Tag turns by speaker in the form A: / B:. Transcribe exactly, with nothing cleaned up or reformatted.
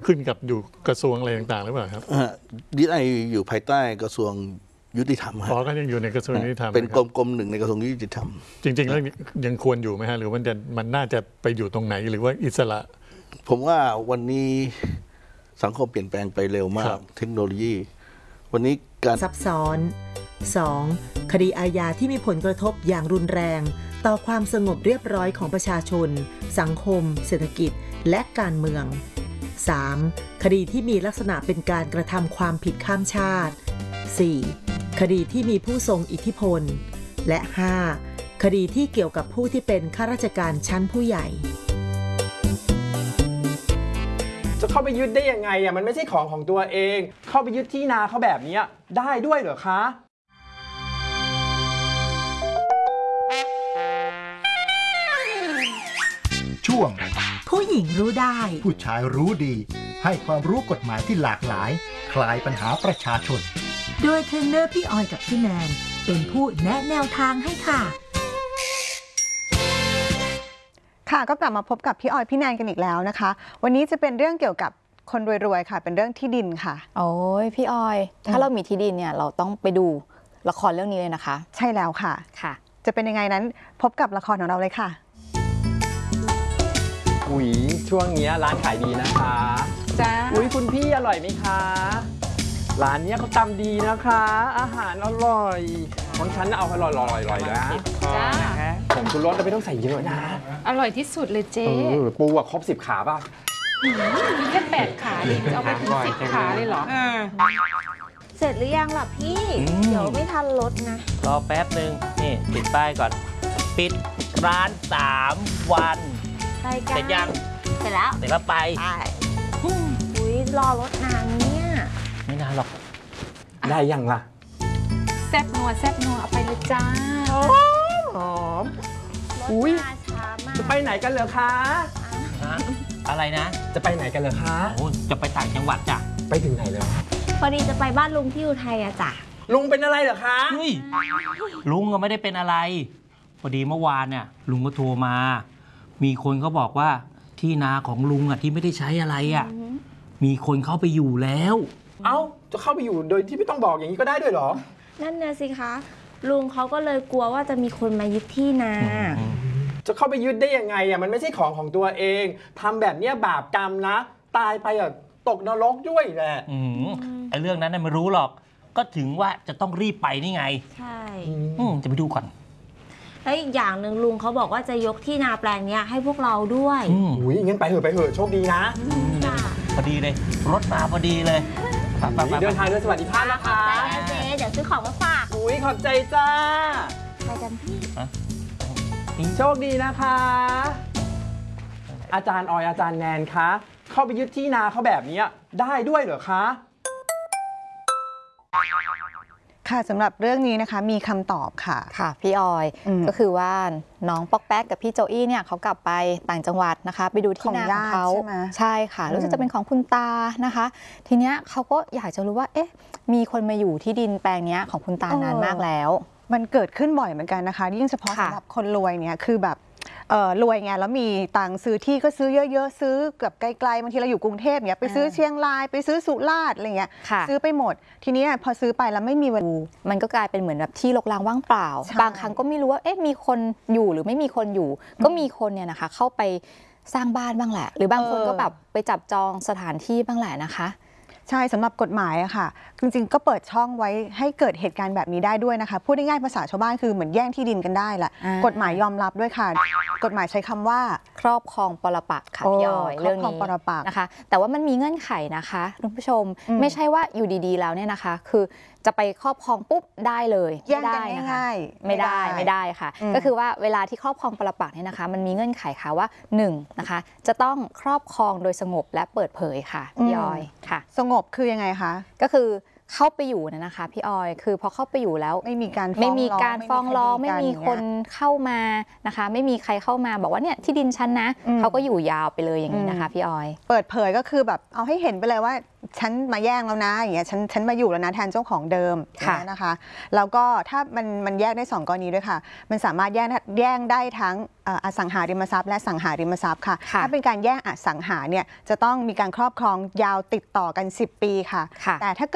A: ขึ้นกับอยู่กระทรวงอะไรต่างๆหรือเปล่าครับ
B: ดีไออยู่ภายใต้กระทรวงยุติธรรม
A: อ๋อก็ยังอยู่ในกระทรวงยุติธรรม
B: เป็นกรมกรมหนึ่งในกระทรวงยุติธรรม
A: จริงๆแล้วยังควรอยู่ไหมฮะหรือมันจะมันน่าจะไปอยู่ตรงไหนหรือว่าอิสระ
B: ผมว่าวันนี้สังคมเปลี่ยนแปลงไปเร็วมากเทคโนโลยีวันนี้การ
C: ซับซ้อน สอง. คดีอาญาที่มีผลกระทบอย่างรุนแรงต่อความสงบเรียบร้อยของประชาชนสังคมเศรษฐกิจและการเมือง สาม. คดีที่มีลักษณะเป็นการกระทำความผิดข้ามชาติ สี่. คดีที่มีผู้ทรงอิทธิพลและ ห้า. คดีที่เกี่ยวกับผู้ที่เป็นข้าราชการชั้นผู้ใหญ่
D: จะเข้าไปยึดได้ยังไงอ่ะมันไม่ใช่ของของตัวเองเข้าไปยึดที่นาเขาแบบนี้ได้ด้วยเหรอคะ
E: ช่วง
C: ผู้หญิงรู้ได้
E: ผู้ชายรู้ดีให้ความรู้กฎหมายที่หลากหลายคลายปัญหาประชาชน
C: โดยเทรนเนอร์พี่ออยกับพี่แนนเป็นผู้แนะแนวทางให้ค่ะ
F: ค่ะก็กลับมาพบกับพี่ออยพี่แนนกันอีกแล้วนะคะวันนี้จะเป็นเรื่องเกี่ยวกับคนรวยๆค่ะเป็นเรื่องที่ดินค่ะ
G: โอ้ยพี่ออยถ้าเรามีที่ดินเนี่ยเราต้องไปดูละครเรื่องนี้เลยนะคะ
F: ใช่แล้วค่ะ
G: ค่ะ
F: จะเป็นยังไงนั้นพบกับละครของเราเลยค่ะ
D: อุ๊ยช่วงนี้ร้านขายดีนะคะ
G: จ้า
D: อุ๊ยคุณพี่อร่อยไหมคะร้านนี้เขาตำดีนะคะอาหารอร่อยของฉันเอาอร่อยๆๆๆนะ
G: จ้า
D: ผมชูรสเราไม่ต้องใส่เยอะนะ
G: อร่อยที่สุดเลยเจ๊
D: ปูอะครบสิบขาป่ะ
G: มีแค่แปดขาเองจะเอาไปถึงสิบขาเลยเหรอ
H: เสร็จหรือยังล่ะพี่เดี๋ยวไม่ทันรถนะ
I: รอแป๊บนึงนี่ติดป้ายก่อนปิดร้านสามวัน
H: ไปกัน
I: เสร็จยัง
H: เสร็จแล้ว
I: เสร็จแล้วไป
H: ไปอุ้ยรอรถนานเนี่ย
I: ไม่นานหรอก
D: ได้ยังล่ะ
G: แซ่บนัวแซ่บนัวเอาไปเลยจ้า
D: หอมอุ้ยจะไปไหนกันเหรอคะ
I: อะไรนะ
D: จะไปไหนกันเหรอคะ
I: โอ้จะไปต่างจังหวัดจ้ะ
D: ไปถึงไหนแล้ว
H: พอดีจะไปบ้านลุงที่อุทัยอะจ้ะ
D: ลุงเป็นอะไรเหรอคะ
I: เฮ้ยลุงก็ไม่ได้เป็นอะไรพอดีเมื่อวานเนี่ยลุงก็โทรมามีคนเขาบอกว่าที่นาของลุงอ่ะที่ไม่ได้ใช้อะไรอ่ะมีคนเข้าไปอยู่แล้ว
D: เอ้าจะเข้าไปอยู่โดยที่ไม่ต้องบอกอย่างนี้ก็ได้ด้วยเหรอ
H: นั่นน่ะสิคะลุงเขาก็เลยกลัวว่าจะมีคนมายึดที่นา
D: จะเข้าไปยึดได้ยังไงอ่ะมันไม่ใช่ของของตัวเองทำแบบนี้บาปกรรมนะตายไปอ่ะตกนรกด้วยแหละ
I: อืมไอ้เรื่องนั้นน่ะไม่รู้หรอกก็ถึงว่าจะต้องรีบไปนี่ไง
H: ใช่
I: จะไปดูก่อน
H: แล้วอีกอย่างหนึ่งลุงเขาบอกว่าจะยกที่นาแปลงนี้ให้พวกเราด้วย
D: อุ้ยงั้นไปเถอะไปเถอะโชคดีนะ
I: พอดีเลยรถมาพอดีเลย
D: เดินทางด้วยสวัสดิภาพนะคะ
H: เจ๊เดี๋ยวซื้อของมาฝาก
D: อุ้ยขอบใจจ้า
H: ไปกันพี่
D: โชคดีนะคะอาจารย์ออยอาจารย์แนนคะเข้าไปยึดที่นาเขาแบบนี้ได้ด้วยเหรอคะ
F: ค่ะสำหรับเรื่องนี้นะคะมีคำตอบค่ะ
G: ค่ะพี่ออยก็คือว่าน้องป๊อกแป๊กกับพี่โจอี้เนี่ยเขากลับไปต่างจังหวัดนะคะไปดูที่นาของเขาใช่ค่ะรู้สึกจะเป็นของคุณตานะคะทีเนี้ยเขาก็อยากจะรู้ว่าเอ๊ะมีคนมาอยู่ที่ดินแปลงนี้ของคุณตานานมากแล้ว
F: มันเกิดขึ้นบ่อยเหมือนกันนะคะยิ่งเฉพาะสำหรับคนรวยเนี่ยคือแบบรวยไงแล้วมีตังค์ซื้อที่ก็ซื้อเยอะๆซื้อแบบไกลๆบางทีเราอยู่กรุงเทพเนี่ยไปซื้อเชียงรายไปซื้อสุราษฎร์อะไรเงี้ยซื้อไปหมดทีนี้พอซื้อไปแล้วไม่มีวัน
G: มันก็กลายเป็นเหมือนแบบที่รกร้างว่างเปล่าบางครั้งก็ไม่รู้ว่าเอ๊ะมีคนอยู่หรือไม่มีคนอยู่ก็มีคนเนี่ยนะคะเข้าไปสร้างบ้านบ้างแหละหรือบางคนก็แบบไปจับจองสถานที่บ้างแหละนะคะ
F: ใช่สำหรับกฎหมายอะค่ะจริงๆก็เปิดช่องไว้ให้เกิดเหตุการณ์แบบนี้ได้ด้วยนะคะพูดง่ายๆภาษาชาวบ้านคือเหมือนแย่งที่ดินกันได้แหละกฎหมายยอมรับด้วยค่ะกฎหมายใช้คำว่า
G: ครอบครองปรปักษ์ค่ะพี่ออยเรื่องนี้นะคะแต่ว่ามันมีเงื่อนไขนะคะคุณผู้ชมไม่ใช่ว่าอยู่ดีๆแล้วเนี่ยนะคะคือจะไปครอบครองปุ๊บได้เลย
F: ไม่ได้นะคะ
G: ไม่ได้ไม่ได้ค่ะก็คือว่าเวลาที่ครอบครองปรปักษ์เนี่ยนะคะมันมีเงื่อนไขค่ะว่าหนึ่งนะคะจะต้องครอบครองโดยสงบและเปิดเผยค่ะพี่ออยค่ะ
F: สงบคือยังไงคะ
G: ก็คือเข้าไปอยู่นะคะพี่ออยคือพอเข้าไปอยู่แล้ว
F: ไม่มีการ
G: ไม่มีการฟ้องร้องไม่มีคนเข้ามานะคะไม่มีใครเข้ามาบอกว่าเนี่ยที่ดินฉันนะเขาก็อยู่ยาวไปเลยอย่างนี้นะคะพี่ออย
F: เปิดเผยก็คือแบบเอาให้เห็นไปเลยว่าฉันมาแย่งแล้วนะอย่างเงี้ยฉันฉันมาอยู่แล้วนะแทนเจ้าของเดิมอย่างเงี้ยนะคะแล้วก็ถ้ามันมันแยกได้สองกรณีด้วยค่ะมันสามารถแย่งแย่งได้ทั้งอสังหาริมทรัพย์และสังหาริมทรัพย์ค่ะถ้าเป็นการแย่งอสังหาเนี่ยจะต้องมีการครอบครองยาวติดต่อกันสิบปีค่ะแต่ถ้า